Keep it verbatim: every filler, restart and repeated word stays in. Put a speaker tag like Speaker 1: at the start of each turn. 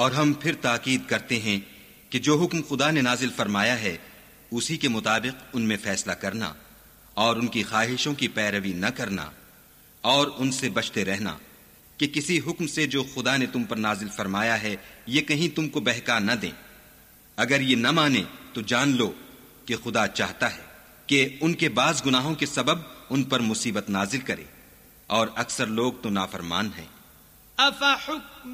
Speaker 1: और हम फिर ताकीद करते हैं कि जो हुक्म खुदा ने नाजिल फरमाया है उसी के मुताबिक उनमें फैसला करना और उनकी ख्वाहिशों की पैरवी न करना और उनसे बचते रहना कि किसी हुक्म से जो खुदा ने तुम पर नाजिल फरमाया है ये कहीं तुमको बहका न दें। अगर ये न माने तो जान लो कि खुदा चाहता है कि उनके बाज गुनाहों के सबब उन पर मुसीबत नाजिल करे, और अक्सर लोग तो नाफरमान हैं।